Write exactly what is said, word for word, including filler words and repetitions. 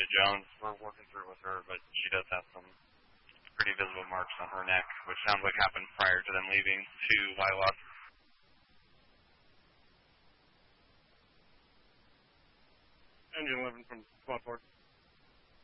Jones. We're working through with her, but she does have some pretty visible marks on her neck, which sounds like happened prior to them leaving to Wailup. Engine eleven from squad four.